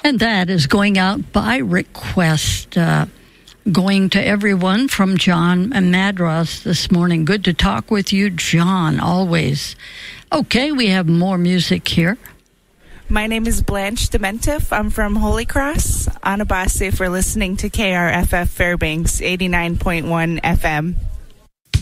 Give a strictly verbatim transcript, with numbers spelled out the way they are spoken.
And that is going out by request, uh, going to everyone from John Madras this morning. Good to talk with you, John, always. Okay, we have more music here. My name is Blanche Dementif. I'm from Holy Cross. Anabase for listening to K R F F Fairbanks eighty-nine point one F M.